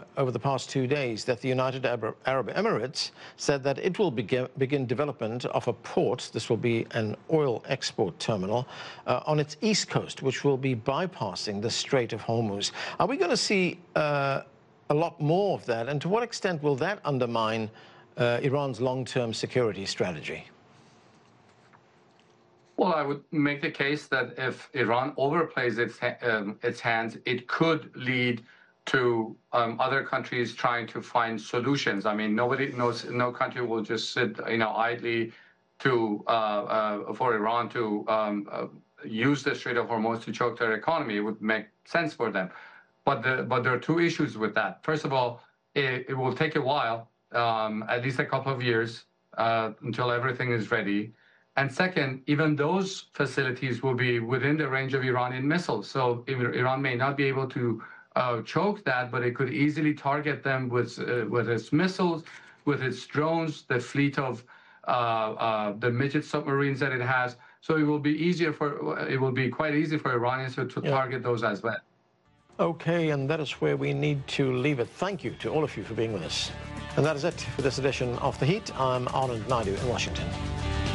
over the past 2 days that the United Arab Emirates said that it will begin development of a port. This will be an oil export terminal on its east coast, which will be bypassing the Strait of Hormuz. Are we going to see a lot more of that? And to what extent will that undermine Iran's long-term security strategy? Well, I would make the case that if Iran overplays its hands, it could lead to other countries trying to find solutions. I mean, nobody knows, no country will just sit, idly to for Iran to use the Strait of Hormuz to choke their economy. It would make sense for them. But there are two issues with that. First of all, it will take a while, at least a couple of years, until everything is ready. And second, even those facilities will be within the range of Iranian missiles. So Iran may not be able to choke that, but it could easily target them with its missiles, with its drones, the fleet of the midget submarines that it has. So it will be quite easy for Iranians to target those as well. Okay, and that is where we need to leave it. Thank you to all of you for being with us. And that is it for this edition of The Heat. I'm Anand Naidu in Washington.